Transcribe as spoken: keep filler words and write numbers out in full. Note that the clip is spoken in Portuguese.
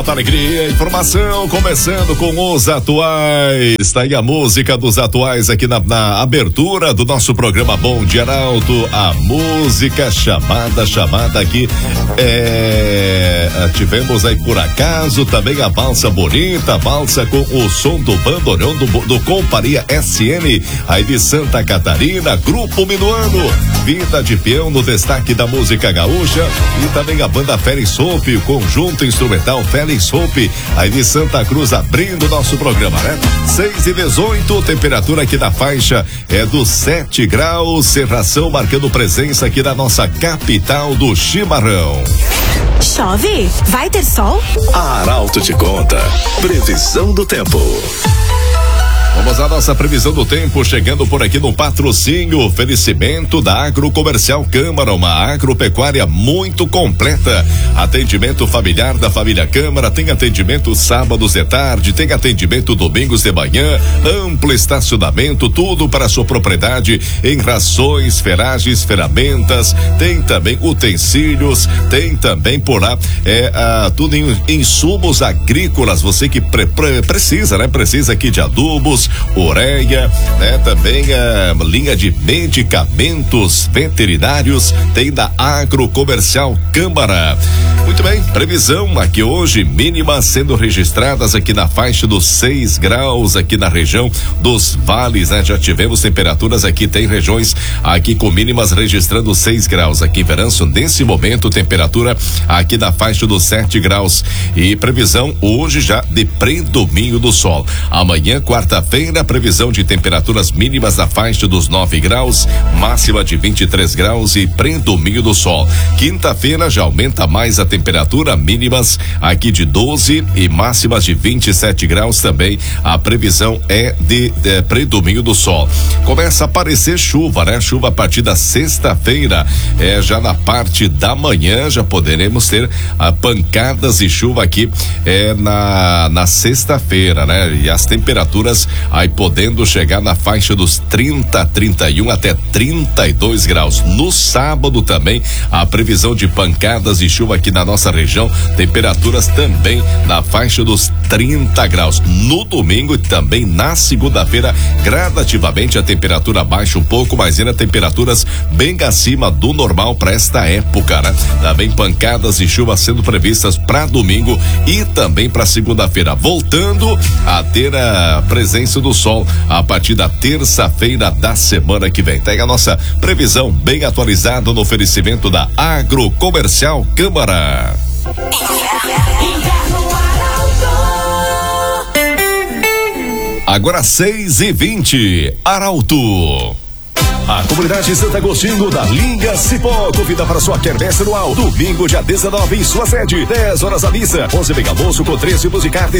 Alegria, informação, começando com os atuais. Está aí a música dos atuais aqui na, na abertura do nosso programa Bom Dia Arauto. A música chamada, chamada aqui. É, tivemos aí por acaso também a valsa bonita, a valsa com o som do bandoneon do, do Companhia S N, aí de Santa Catarina, Grupo Minuano. Vida de Peão no destaque da música gaúcha. E também a banda Félix Soap, o conjunto instrumental Félix Soap, aí de Santa Cruz, abrindo nosso programa, né? seis e dezoito, temperatura aqui na faixa é dos sete graus, Serração marcando presença aqui na nossa capital do chimarrão. Chove? Vai ter sol? A Arauto te conta. Previsão do tempo. Vamos à nossa previsão do tempo, chegando por aqui no patrocínio, oferecimento da Agrocomercial Câmara, uma agropecuária muito completa. Atendimento familiar da família Câmara, tem atendimento sábados de tarde, tem atendimento domingos de manhã, amplo estacionamento, tudo para sua propriedade, em rações, ferragens, ferramentas, tem também utensílios, tem também por lá, é, ah, tudo em insumos agrícolas, você que pre, pre, precisa, né? Precisa aqui de adubos, ureia, né? Também a linha de medicamentos veterinários tem da Agrocomercial Câmara. Muito bem, previsão aqui hoje, mínimas sendo registradas aqui na faixa dos seis graus aqui na região dos vales, né? Já tivemos temperaturas aqui, tem regiões aqui com mínimas registrando seis graus aqui em Veranço, nesse momento temperatura aqui na faixa dos sete graus e previsão hoje já de predomínio do sol. Amanhã, quarta-feira, previsão de temperaturas mínimas na faixa dos nove graus, máxima de vinte e três graus e predomínio do sol. Quinta-feira já aumenta mais a temperatura, mínimas aqui de doze e máximas de vinte e sete graus também. A previsão é de, de predomínio do sol. Começa a aparecer chuva, né? Chuva a partir da sexta-feira, é já na parte da manhã já poderemos ter a pancadas e chuva aqui é na na sexta-feira, né? E as temperaturas aí podendo chegar na faixa dos trinta, trinta e um até trinta e dois graus. No sábado também a previsão de pancadas e chuva aqui na nossa região, temperaturas também na faixa dos trinta graus. No domingo e também na segunda-feira, gradativamente a temperatura baixa um pouco, mas ainda temperaturas bem acima do normal para esta época, né? Também pancadas e chuva sendo previstas para domingo e também para segunda-feira, voltando a ter a presença do sol a partir da terça-feira da semana que vem. Tem a nossa previsão bem atualizada no oferecimento da Agrocomercial Câmara. Agora seis e vinte, Arauto. A comunidade Santo Agostinho da Linha Cipó convida para sua quermesse anual, domingo dia dezenove em sua sede, dez horas a missa, onze mega almoço com três tipos de carne